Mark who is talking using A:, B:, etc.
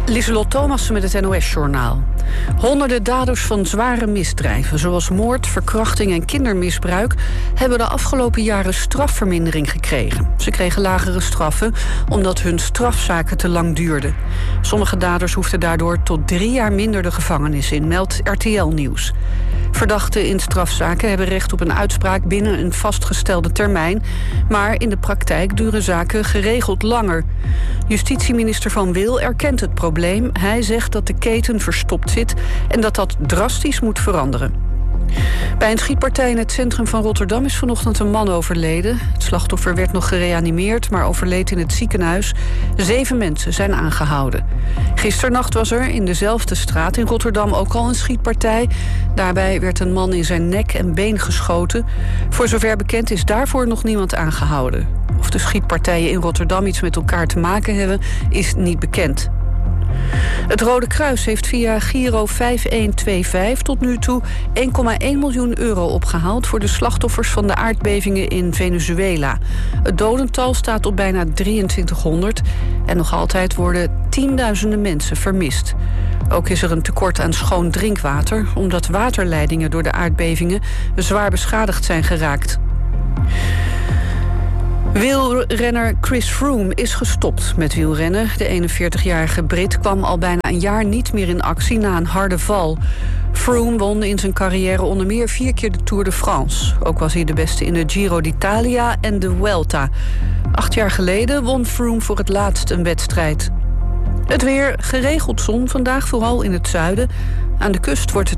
A: Lieselot Thomassen met het NOS-journaal. Honderden daders van zware misdrijven, zoals moord, verkrachting en kindermisbruik, hebben de afgelopen jaren strafvermindering gekregen. Ze kregen lagere straffen omdat hun strafzaken te lang duurden. Sommige daders hoefden daardoor tot 3 jaar minder de gevangenis in, meldt RTL Nieuws. Verdachten in strafzaken hebben recht op een uitspraak binnen een vastgestelde termijn, maar in de praktijk duren zaken geregeld langer. Justitieminister Van Wil erkent het probleem. Hij zegt dat de keten verstopt zit en dat dat drastisch moet veranderen. Bij een schietpartij in het centrum van Rotterdam is vanochtend een man overleden. Het slachtoffer werd nog gereanimeerd, maar overleed in het ziekenhuis. 7 mensen zijn aangehouden. Gisternacht was er in dezelfde straat in Rotterdam ook al een schietpartij. Daarbij werd een man in zijn nek en been geschoten. Voor zover bekend is daarvoor nog niemand aangehouden. Of de schietpartijen in Rotterdam iets met elkaar te maken hebben, is niet bekend. Het Rode Kruis heeft via Giro 5125 tot nu toe 1,1 miljoen euro opgehaald voor de slachtoffers van de aardbevingen in Venezuela. Het dodental staat op bijna 2300 en nog altijd worden tienduizenden mensen vermist. Ook is er een tekort aan schoon drinkwater, omdat waterleidingen door de aardbevingen zwaar beschadigd zijn geraakt. Wielrenner Chris Froome is gestopt met wielrennen. De 41-jarige Brit kwam al bijna een jaar niet meer in actie na een harde val. Froome won in zijn carrière onder meer 4 keer de Tour de France. Ook was hij de beste in de Giro d'Italia en de Vuelta. 8 jaar geleden won Froome voor het laatst een wedstrijd. Het weer, geregeld zon, vandaag vooral in het zuiden. Aan de kust wordt het